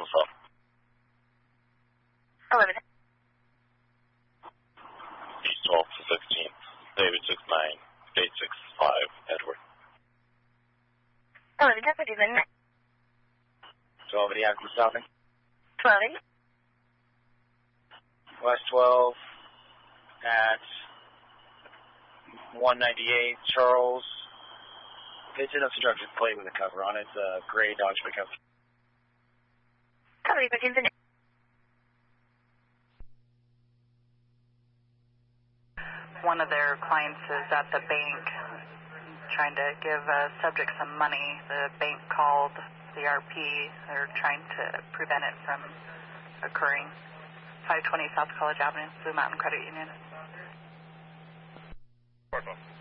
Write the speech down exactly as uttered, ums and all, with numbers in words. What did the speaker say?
vehicle stop. eleven. East twelve to sixteenth, David six nine, eight six five, Edward. eleven, Deputy, then. twelve eighty, active stopping. twelve eighty. West twelve at one ninety-eight, Charles. It's an obstructed plate with a cover on it. It's a gray Dodge pickup. Copy, but in the One of their clients is at the bank trying to give a subject some money. The bank called the R P. They're trying to prevent it from occurring. five twenty South College Avenue, Blue Mountain Credit Union. Pardon.